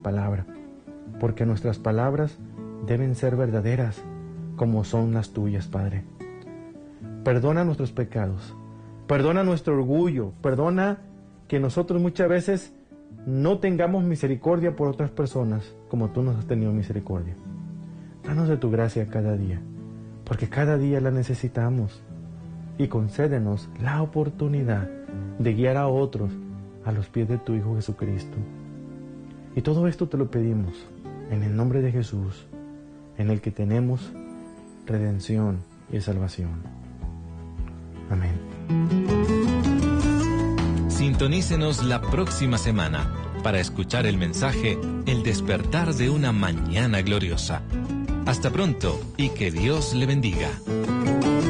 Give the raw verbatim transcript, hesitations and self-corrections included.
palabra, porque nuestras palabras deben ser verdaderas como son las tuyas, Padre. Perdona nuestros pecados, perdona nuestro orgullo, perdona que nosotros muchas veces no tengamos misericordia por otras personas como tú nos has tenido misericordia. Danos de tu gracia cada día, porque cada día la necesitamos, y concédenos la oportunidad de guiar a otros a los pies de tu Hijo Jesucristo. Y todo esto te lo pedimos en el nombre de Jesús, en el que tenemos redención y salvación. Amén. Sintonícenos la próxima semana para escuchar el mensaje El despertar de una mañana gloriosa. Hasta pronto y que Dios le bendiga.